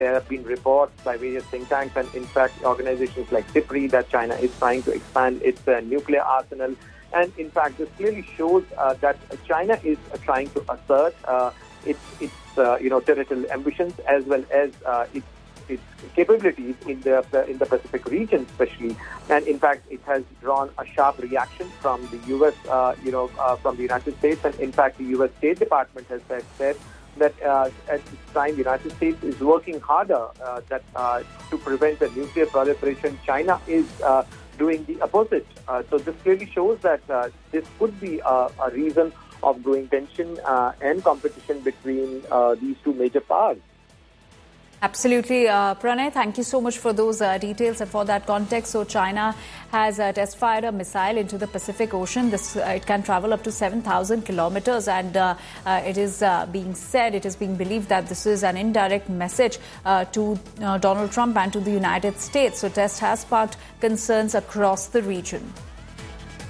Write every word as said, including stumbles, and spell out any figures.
There have been reports by various think tanks and, in fact, organizations like SIPRI that China is trying to expand its uh, nuclear arsenal. And, in fact, this clearly shows uh, that China is uh, trying to assert uh, its, its uh, you know, territorial ambitions as well as uh, its its capabilities in the in the Pacific region, especially. And in fact, it has drawn a sharp reaction from the U S, uh, you know, uh, from the United States. And in fact, the U S State Department has said, said that uh, at this time, the United States is working harder uh, that uh, to prevent the nuclear proliferation. China is uh, doing the opposite. Uh, so this clearly shows that uh, this could be a, a reason of growing tension uh, and competition between uh, these two major powers. Absolutely. Uh, Pranay, thank you so much for those uh, details and for that context. So China has uh, test-fired a missile into the Pacific Ocean. This uh, it can travel up to seven thousand kilometers, and uh, uh, it is uh, being said, it is being believed that this is an indirect message uh, to uh, Donald Trump and to the United States. So test has sparked concerns across the region.